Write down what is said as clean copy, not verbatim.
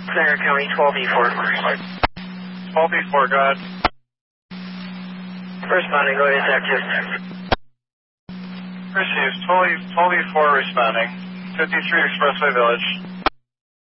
Center County 12E4. 12E4, go ahead. Responding, go ahead, detective. Received, 12E4 responding. 53 Expressway Village.